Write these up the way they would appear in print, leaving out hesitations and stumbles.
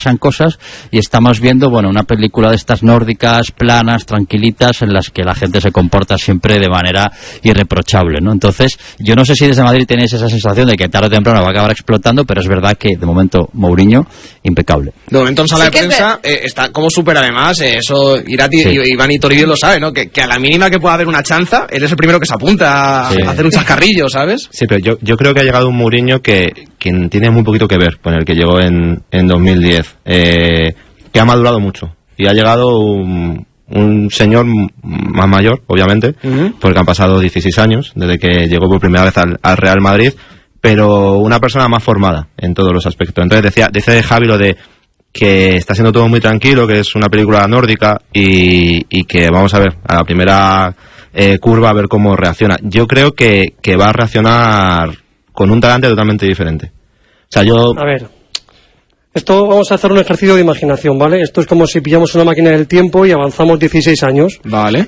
cosas y estamos viendo, bueno, una película de estas nórdicas, planas, tranquilitas, en las que la gente se comporta siempre de manera irreprochable, ¿no? Entonces, yo no sé si desde Madrid tenéis esa sensación de que tarde o temprano va a acabar explotando, pero es verdad que de momento Mourinho, impecable. De momento en sala de prensa está como súper, además, eso Iván y Toribio lo sabe, ¿no? Que a la mínima que pueda haber una chanza, él es el primero que se apunta a hacer un chascarrillo, ¿sabes? Sí, pero yo creo que ha llegado un Mourinho que tiene muy poquito que ver con el que llegó en 2010, que ha madurado mucho y ha llegado un señor más mayor, obviamente, porque han pasado 16 años desde que llegó por primera vez al Real Madrid, pero una persona más formada en todos los aspectos. Entonces dice Javi lo de que está siendo todo muy tranquilo, que es una película nórdica y que vamos a ver a la primera curva a ver cómo reacciona. Yo creo que va a reaccionar con un talante totalmente diferente. O sea, A ver, esto vamos a hacer un ejercicio de imaginación, ¿vale? Esto es como si pillamos una máquina del tiempo y avanzamos 16 años. Vale.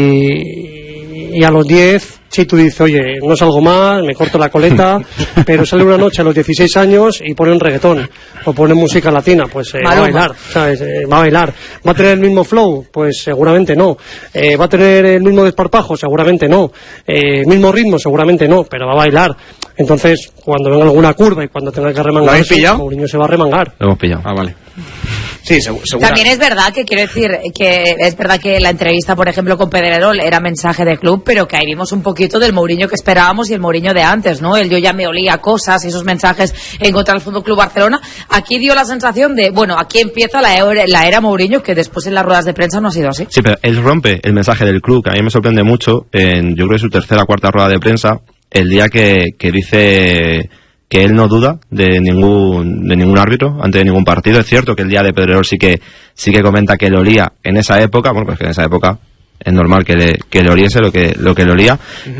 Y a los 10, Chitu dice, oye, no salgo más, me corto la coleta, pero sale una noche a los 16 años y pone un reggaetón, o pone música latina, pues va a bailar, ¿sabes? Va a bailar. ¿Va a tener el mismo flow? Pues seguramente no. ¿Va a tener el mismo desparpajo? Seguramente no. ¿Mismo ritmo? Seguramente no, pero va a bailar. Entonces, cuando venga alguna curva y cuando tenga que remangarse, Mourinho se va a remangar. Lo hemos pillado. Ah, vale. Sí, también es verdad que quiero decir que es verdad que la entrevista, por ejemplo, con Pedrerol era mensaje de club, pero que ahí vimos un poquito del Mourinho que esperábamos y el Mourinho de antes, ¿no? Yo ya me olía cosas y esos mensajes en contra del Fútbol Club Barcelona. Aquí dio la sensación de, bueno, aquí empieza la era Mourinho, que después en las ruedas de prensa no ha sido así. Sí, pero él rompe el mensaje del club, que a mí me sorprende mucho, yo creo que su tercera o cuarta rueda de prensa, el día que dice que él no duda de ningún árbitro antes de ningún partido. Es cierto que el día de Pedrerol sí que comenta que le olía en esa época, bueno, pues que en esa época es normal que le oliese lo que le olía,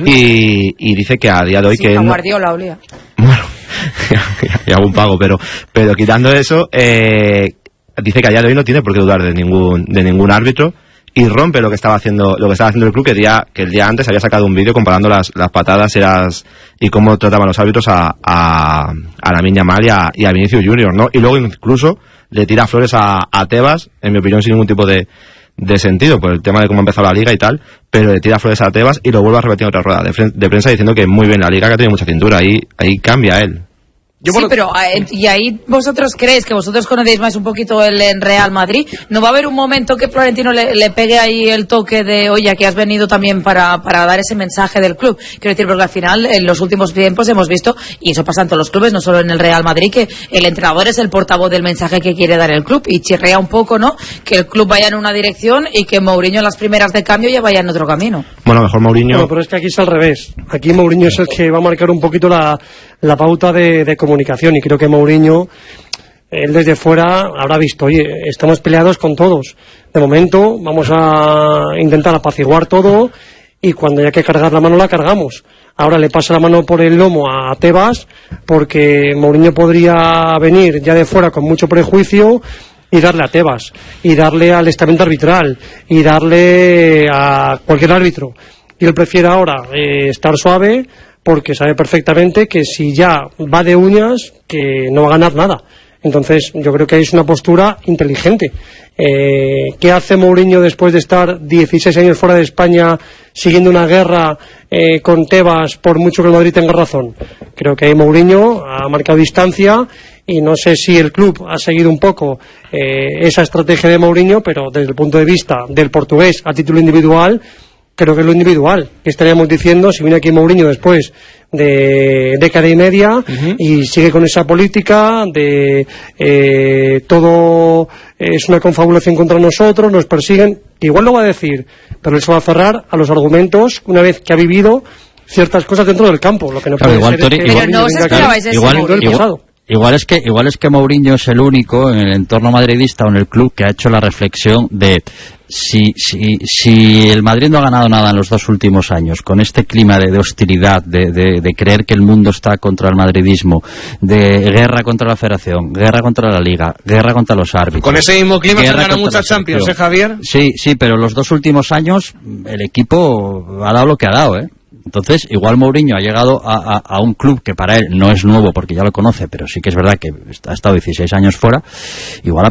y dice que a día de hoy sí, que él Guardiola olía. Bueno, y algún pago, pero quitando eso, dice que a día de hoy no tiene por qué dudar de ningún árbitro. Y rompe lo que estaba haciendo el club, que el día antes había sacado un vídeo comparando las patadas y cómo trataban los árbitros a Lamine Yamal y a Vinicius Junior, ¿no? Y luego incluso le tira flores a Tebas, en mi opinión sin ningún tipo de sentido, por el tema de cómo ha empezado la liga y tal, pero le tira flores a Tebas y lo vuelve a repetir en otra rueda de prensa diciendo que muy bien la liga, que ha tenido mucha cintura, ahí cambia él. Sí, pero y ahí vosotros creéis que vosotros conocéis más un poquito el Real Madrid. ¿No va a haber un momento que Florentino le pegue ahí el toque de, oye, que has venido también para dar ese mensaje del club? Quiero decir, porque al final en los últimos tiempos hemos visto, y eso pasa en todos los clubes, no solo en el Real Madrid, que el entrenador es el portavoz del mensaje que quiere dar el club, y chirrea un poco, ¿no? Que el club vaya en una dirección y que Mourinho en las primeras de cambio ya vaya en otro camino. Bueno, mejor Mourinho. No, pero es que aquí es al revés. Aquí Mourinho es el que va a marcar un poquito la pauta de comunicación, y creo que Mourinho, él desde fuera habrá visto, oye, estamos peleados con todos. De momento vamos a intentar apaciguar todo y cuando haya que cargar la mano la cargamos. Ahora le pasa la mano por el lomo a Tebas porque Mourinho podría venir ya de fuera con mucho prejuicio y darle a Tebas, y darle al estamento arbitral, y darle a cualquier árbitro. Y él prefiere ahora estar suave, porque sabe perfectamente que si ya va de uñas, que no va a ganar nada. Entonces yo creo que es una postura inteligente. ¿Qué hace Mourinho después de estar 16 años fuera de España siguiendo una guerra con Tebas, por mucho que el Madrid tenga razón? Creo que Mourinho ha marcado distancia, y no sé si el club ha seguido un poco esa estrategia de Mourinho, pero desde el punto de vista del portugués a título individual, creo que es lo individual. ¿Qué estaríamos diciendo si viene aquí Mourinho después de década y media y sigue con esa política de todo es una confabulación contra nosotros, nos persiguen? Igual lo va a decir, pero él se va a aferrar a los argumentos una vez que ha vivido ciertas cosas dentro del campo. Lo que no puede ser es que pero no os esperabais eso. Igual es que Mourinho es el único en el entorno madridista o en el club que ha hecho la reflexión de si el Madrid no ha ganado nada en los 2 últimos años, con este clima de hostilidad, de creer que el mundo está contra el madridismo, de guerra contra la Federación, guerra contra la Liga, guerra contra los árbitros. Con ese mismo clima se han ganado muchas Champions, ¿eh, Javier? Sí, pero los 2 últimos años el equipo ha dado lo que ha dado, ¿eh? Entonces, igual Mourinho ha llegado a un club que para él no es nuevo porque ya lo conoce, pero sí que es verdad que ha estado 16 años fuera, igual